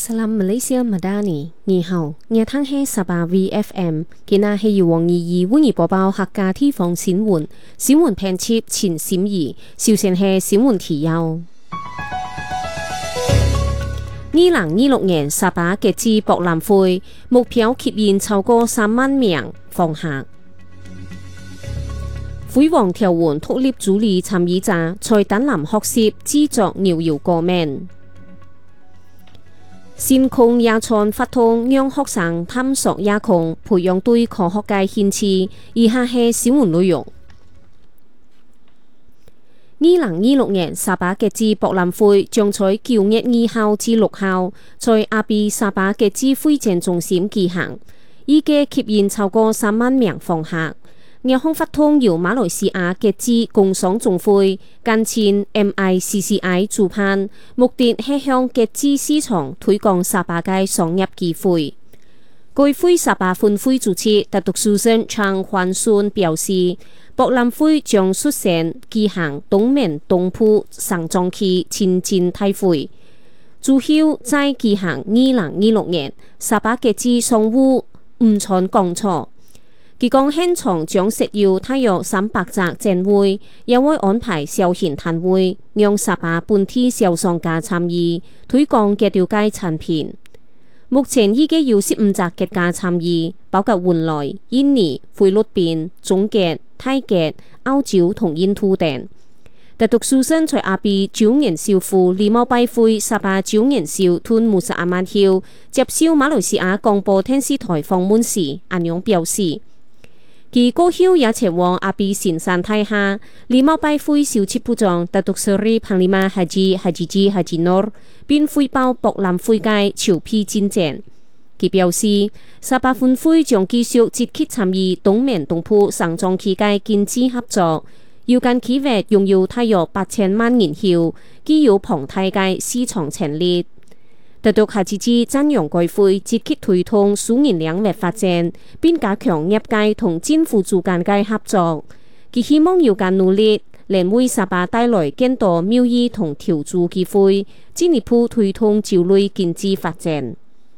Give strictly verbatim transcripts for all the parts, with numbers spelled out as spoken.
Salam Malaysia Madani，你好，熱聽係十八 V F M， 今日係由黃怡怡為你播報客家地方新聞，新聞編輯陳心怡，首先係新聞提要。二零二六年十八嘅至博覽會，目標吸引超過三萬名訪客。輝煌條園獨立主義參與者在丹南學習製作牛窯歌名。先空野創發通，讓學生探索野空，培養對科學嘅興趣。以下係新聞內容。二零二六年十八嘅至博覽會將在九月二號至六號在阿比十八嘅至會展中心舉行，預計吸引超過三萬名訪客。野空發通由馬來西亞嘅至工商總會簡稱 M I C C I 主辦，目的係向嘅至市場推廣十八嘅商業機會。該會十八分會主持特讀書生陳焕順表示，博覽會將率先舉行東面東鋪上莊區前進大會，主要在舉行二零二六年十八嘅至商務午餐講座。佢講現場將設有大約三百隻展會，也會安排消閒攤會，讓十八本地小商家參與推廣嘅了解產品。目前已經有十五隻嘅家參與，包括原來、印尼、菲律賓、中國、泰國、澳洲同印度等。特讀書生在阿比九年少婦禮貌拜會十八九年少吞穆薩阿曼後，接受馬來西亞廣播電視台訪問時，安樣表示。其過後也前往阿比神山睇下，禮貌拜會小切部長特讀斯里彭利馬哈吉哈吉吉哈吉諾，並匯報博覽會嘅籌備進展。佢表示，十八分會將繼續積極參與東面東鋪上莊區嘅經濟合作，有間企業擁有大約八千萬人口，具有龐大嘅市場潛力。特讀下次之讚揚該會積極推動數年兩域發展，並加強業界同政府之間嘅合作。佢希望有間努力，能為十八帶來更多貿易同投資機會，進一步推動州內經濟發展。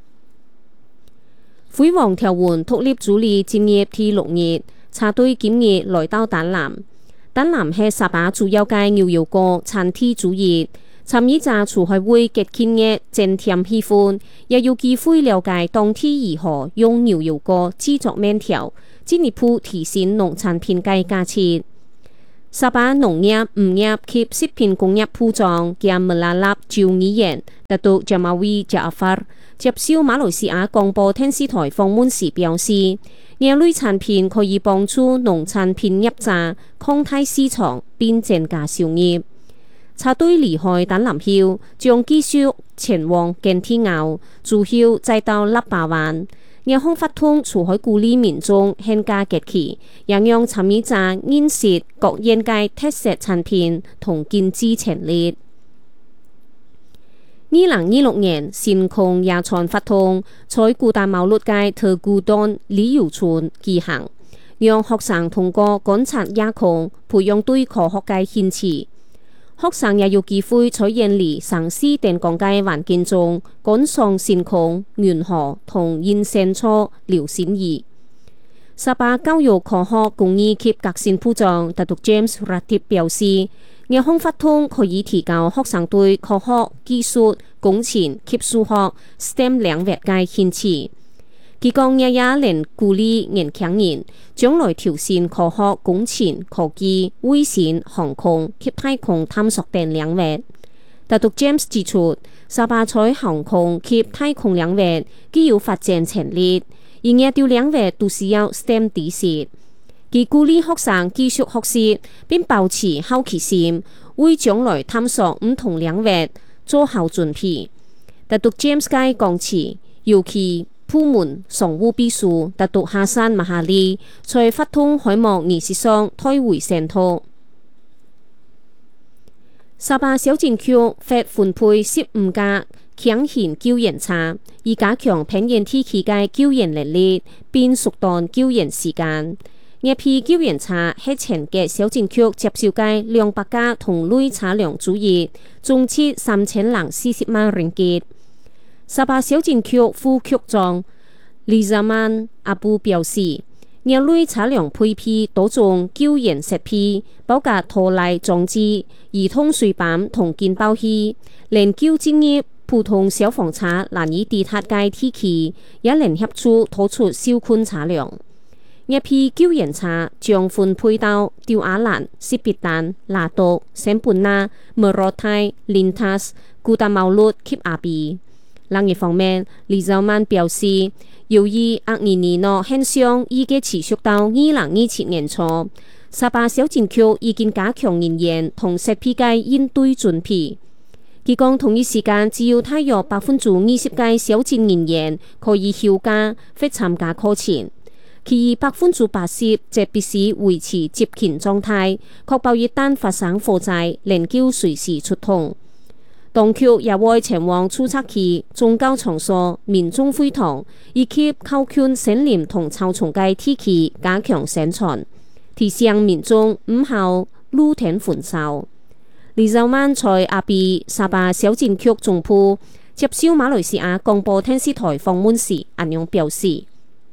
輝煌條園獨立主義今日第六日，插隊今日來到丹南。丹南係十八主要嘅牛窯歌產地主義。參與者除係會結見嘅增添氣氛，也有機會了解當地如何用牛窯歌製作麵條，進一步提升農產品嘅價值。十八農業、漁業及食品工業部長兼馬拉納州議員特讀賈馬威賈阿法接受馬來西亞廣播電視台訪問時表示，呢類產品可以幫助農產品業者擴大市場並增加收入。插隊離開丹南後，將繼續前往建天坳，主要再到立巴灣。野空發通除海鼓勵民眾獻價節氣，也讓參與者認識各業界特色產品同經濟潛力。二零二六年先空野創發通在古大茅律街特古頓旅遊村舉行，讓學生通過觀察野空，培養對科學嘅興趣。學生也有機會在園裡城市等廣界環境中觀賞星空、雲河同現生初聊心意。十八教育科學工藝及革新部長特讀 James Ratip 表示，野空發通可以提高學生對科學、技術、工程及數學 S T E M 領域嘅興趣。佢講也也能鼓勵年輕人將來挑戰科學、工程、科技、衛星、航空及太空探索等領域。特讀 James 指出，十八在航空及太空領域具有發展潛力，而呢啲領域都需要 S T E M 知識。佢鼓勵學生繼續學習並保持好奇心，為將來探索唔同領域做好準備。特讀 James 嘅講詞尤其部門常務秘書特讀哈山馬哈利在發通開幕儀式上推回宣討。十八小戰區發分配十五架強型救援車，以加強偏遠地區嘅救援能力，並縮短救援時間。呢批救援車喺前嘅小戰區接受嘅兩百架同類車輛主義，總值三千零四十萬ringgit。 沙巴小戰區副區長利扎曼阿布表示，業內車輛配備多種救援設備，包括拖拉裝置、兒童水板同警報器，連救專業普通消防車難以抵達嘅地區，也能協助拖出受困車輛。一批救援車將分配到吊瓦蘭、士別丹、拿督、聖本那、莫羅泰、林塔斯、古達茂律及阿比。另一方面，李兆曼表示，由於厄爾尼諾現象已經持續到二零二七年初，沙巴小戰區已經加強人員同設備嘅應對準備。佢講同一時間，只要大約百分之二十嘅小戰人員可以休假或參加課程，其餘百分之八十則必須維持接勤狀態，確保一旦發生火災，能夠隨時出動。當局也會前往出測區、宗教場所、民眾會堂以及靠近森林同草叢嘅地區加強宣傳，提醒民眾唔好露天焚燒。李兆曼在阿比沙巴小戰區總部接受馬來西亞廣播電視台訪問時，咁樣表示：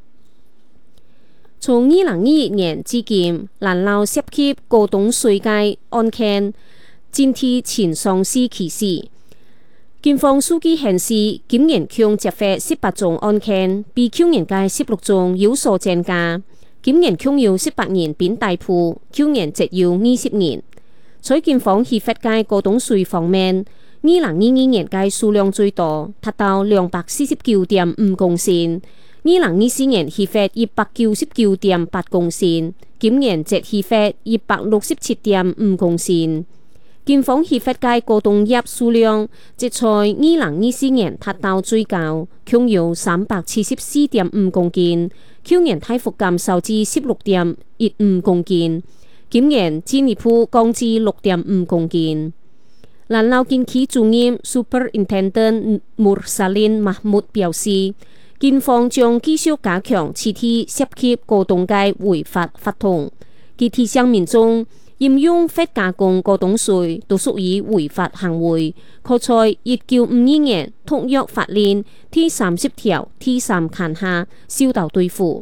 從二零二一年至今，蘭lau涉及高董稅嘅案件漸提前上市期時，檢方數據顯示，今年共接獲十八宗案件，比去年嘅十六宗有所增加。今年共有十八人被逮捕，去年則有二十人。在檢方起發嘅高董稅方面，二零二二年嘅數量最多，達到兩百四十九點五公升；二零二四年起發一百九十九點八公升，今年則起發一百六十七點五公升。檢方起發嘅高董業數量，則在二零二四年達到最高，共有三百七十四點五公斤，去年大幅減少至十六點一五公斤。今年進一步降至六點五公斤。蘭lau建區主任 Superintendent Mursalin Mahmud 表示，檢方將繼續加強此次涉及高董嘅違法活動。佢提醒民眾，飲用或加工高董稅都屬於違法行為，可在一九五二年毒藥法令第三十條第三項下受到對付。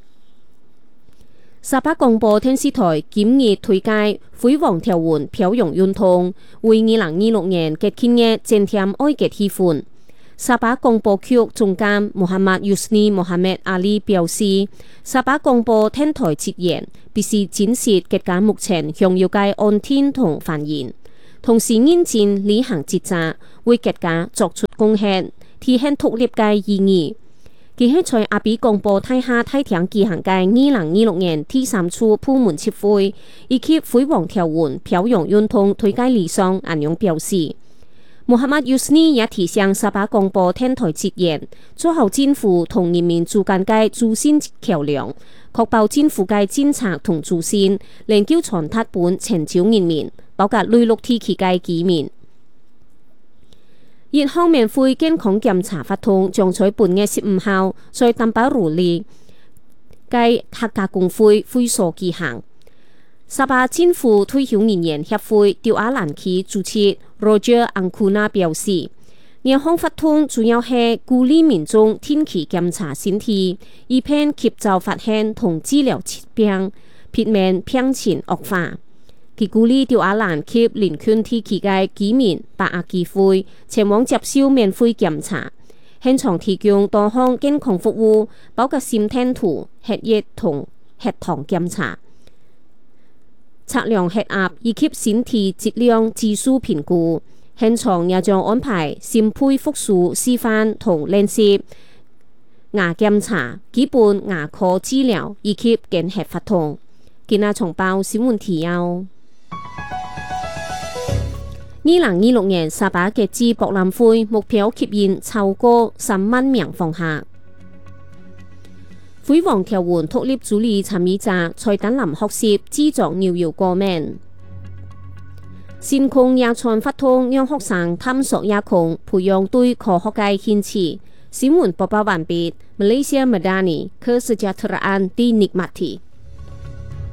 沙巴廣播電視台今日推介輝煌條紋飄揚運動，為二零二六年嘅慶日增添愛嘅氣氛。沙巴廣播局總監穆罕默尤斯尼穆罕默阿里表示，沙巴廣播電台節言必須展示各家目前享有嘅安定同繁榮，同時認真履行職責，為各家作出貢獻，體現獨立嘅意義。佢喺在阿比廣播大廈大廳舉行嘅二零二六年第三次部門協會，以及輝煌條紋飄揚運動推介禮上，咁樣表示。穆罕默尤斯尼也提醒沙巴廣播電台節言，做好政府同人民之間嘅主線橋梁，確保政府嘅政策同主線能夠傳達本前朝人民，包括內陸地區嘅居民。熱康免費健康檢查活動將在本月十五號在丹巴魯里嘅客家公會會所舉行。沙巴政府退休人員協會吊瓦蘭區主席 Roger Angkuna 表示，熱康活動主要係鼓勵民眾定期檢查身體，以便及早發現同治療疾病，避免病情惡化。佢鼓勵吊瓦蘭區鄰近地區嘅居民把握機會前往接受免費檢查，現場提供多項健康服務，包括心電圖、血液同血糖檢查、測量血壓以及身體質量指數評估。現場也將安排心肺復甦示範同練習牙檢查、基本牙科治療以及檢血活動。今日重報新聞提要。二零二六年沙巴嘅節博覽會目標吸引超過三萬名訪客。輝煌條紋獨立主義參與者蔡丹林學習製作牛油果麵。星空野餐活動讓學生探索夜空，培養對科學嘅興趣。新聞播報完畢。Malaysia Madani Kesejahteraan di nikmati。